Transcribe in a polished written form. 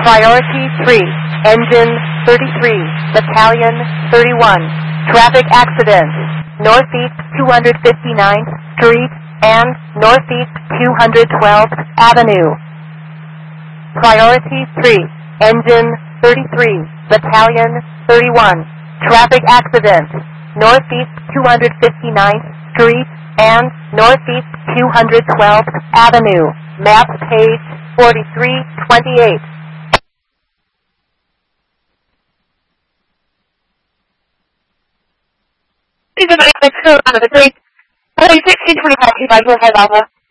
Priority 3, Engine 33, Battalion 31. Traffic accident, Northeast 259th Street and Northeast 212th Avenue. Priority 3, Engine 33, Battalion 31. Traffic accident, Northeast 259th Street and Northeast 212th Avenue. Map page 4328. These are the 6 on the 3. 1625 Alpha.